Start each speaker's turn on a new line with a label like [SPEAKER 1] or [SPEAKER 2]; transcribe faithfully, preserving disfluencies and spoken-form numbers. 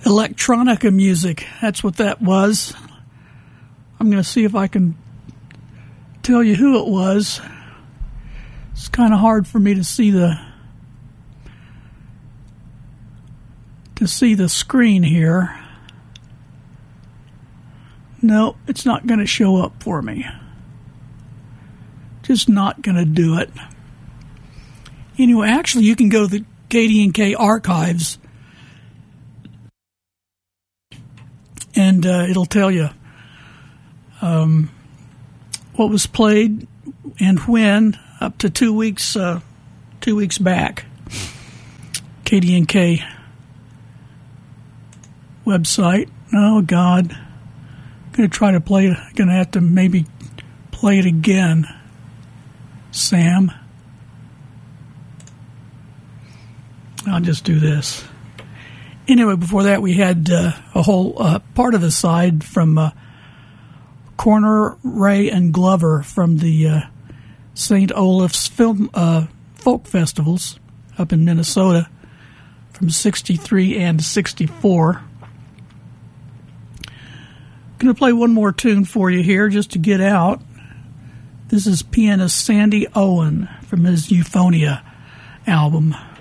[SPEAKER 1] Electronica music. That's what that was. I'm going to see if I can tell you who it was. It's kind of hard for me to see the to see the screen here. No, it's not going to show up for me. Just not going to do it. Anyway, actually, you can go to the K D and K archives, and uh, it'll tell you um, what was played and when, up to two weeks, uh, two weeks back. K D and K website. Oh God, I'm gonna try to play it. I'm gonna have to maybe play it again, Sam. I'll just do this. Anyway, before that, we had uh, a whole uh, part of the side from uh, Corner, Ray, and Glover from the uh, Saint Olaf's Film uh, Folk Festivals up in Minnesota from sixty-three and sixty-four. I'm going to play one more tune for you here just to get out. This is pianist Sandy Owen from his Euphonia album.